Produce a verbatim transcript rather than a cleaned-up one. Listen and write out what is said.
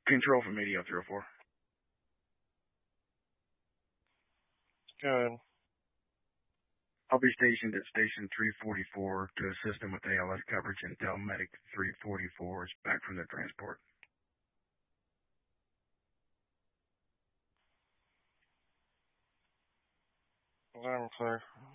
Control for Medio three oh four. Good. I'll be stationed at Station three forty-four to assist them with A L S coverage until Medic three forty-four is back from their transport. I'm clear.